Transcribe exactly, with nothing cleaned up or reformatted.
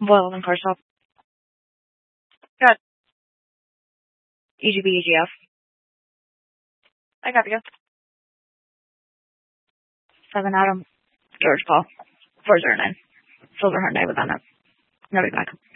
Boyle and car shop. Got E G B E G F. I got you. Seven Adam. George Paul. Four zero nine. Silver Hyundai with on it. I'll be back.